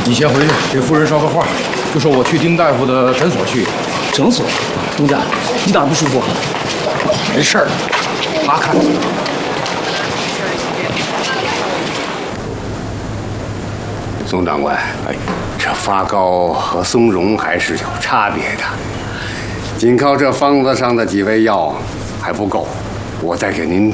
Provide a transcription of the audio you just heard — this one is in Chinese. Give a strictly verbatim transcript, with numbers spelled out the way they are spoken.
你先回去给夫人捎个话，就说我去丁大夫的诊所去。 诊所？东家，你哪不舒服啊？ 没事儿，他看。 宋长官，哎，这发膏和松茸还是有差别的。仅靠这方子上的几味药还不够，我再给您